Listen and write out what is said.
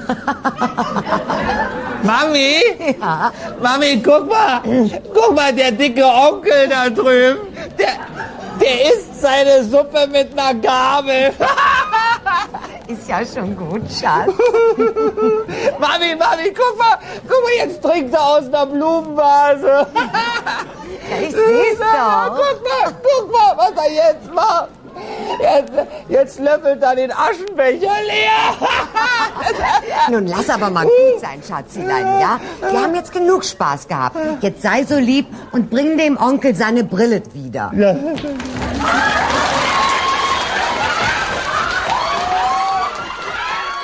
Mami? Ja? Mami, guck mal, der dicke Onkel da drüben, der isst seine Suppe mit einer Gabel. Ist ja schon gut, Schatz. Mami, guck mal, jetzt trinkt er aus einer Blumenvase. Ja, ich seh's doch. Guck mal, was er jetzt macht. Jetzt löffelt er den Aschenbecher leer. Nun lass aber mal gut sein, Schatzilein, ja? Wir haben jetzt genug Spaß gehabt. Jetzt sei so lieb und bring dem Onkel seine Brille wieder. Ja.